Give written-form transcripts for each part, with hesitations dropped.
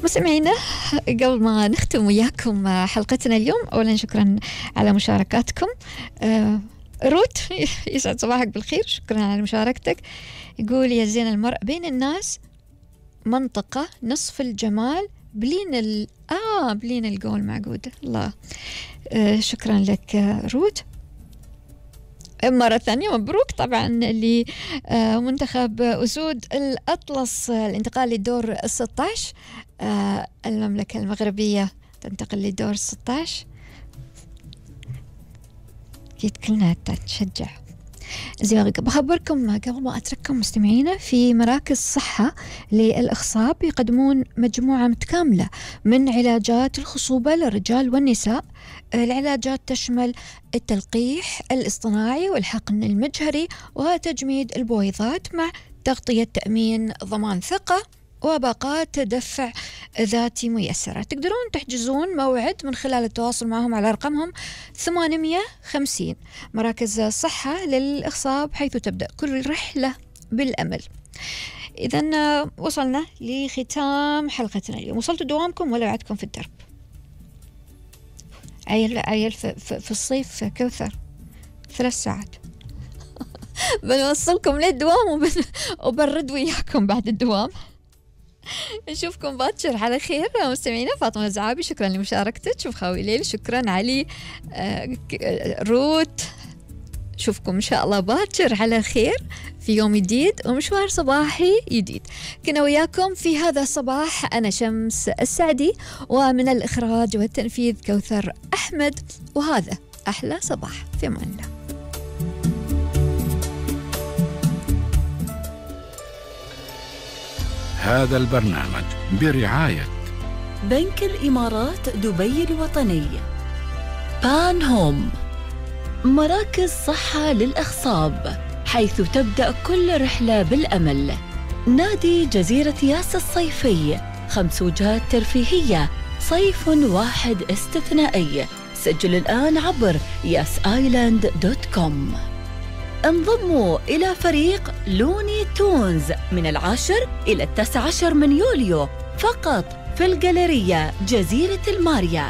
مستمعينا، قبل ما نختم وياكم حلقتنا اليوم، أولا شكرا على مشاركاتكم. روت يسعد صباحك بالخير، شكرا على مشاركتك. يقول يا زين المرء بين الناس منطقة نصف الجمال بلين القول معقود الله. شكرا لك روت. مرة ثانية مبروك طبعا لمنتخب أسود الأطلس الانتقال للدور 16. المملكة المغربية تنتقل للدور 16. أكيد كلنا نشجع. زين، بخبركم قبل ما أترككم مستمعينا، في مراكز صحة للإخصاب يقدمون مجموعة متكاملة من علاجات الخصوبة للرجال والنساء. العلاجات تشمل التلقيح الاصطناعي والحقن المجهري وتجميد البويضات مع تغطية تأمين ضمان ثقة وباقات دفع ذاتي ميسرة. تقدرون تحجزون موعد من خلال التواصل معهم على رقمهم 850 مراكز صحة للإخصاب، حيث تبدأ كل رحلة بالأمل. إذن وصلنا لختام حلقتنا اليوم. وصلتوا دوامكم ولا بعدكم في الدرب؟ عيل في الصيف كوثر 3 ساعات بنوصلكم للدوام وبنرد وياكم بعد الدوام. نشوفكم باكر على خير مستمعينا. فاطمة الزعابي شكرا لمشاركتك. شوف خاوي ليل شكرا. علي روت، نشوفكم إن شاء الله باكر على خير في يوم جديد ومشوار صباحي جديد. كنا وياكم في هذا الصباح أنا شمس السعدي، ومن الإخراج والتنفيذ كوثر أحمد، وهذا أحلى صباح. في أمان الله. هذا البرنامج برعاية بنك الإمارات دبي الوطني، بان هوم، مراكز صحة للإخصاب حيث تبدأ كل رحلة بالأمل، نادي جزيرة ياس الصيفي، 5 وجهات ترفيهية، صيف واحد استثنائي. سجل الآن عبر yasisland.com. انضموا إلى فريق لوني تونز من 10 إلى 19 من يوليو فقط في الجاليريا جزيرة الماريا.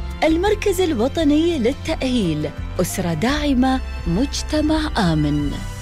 المركز الوطني للتأهيل، أسرة داعمة، مجتمع آمن.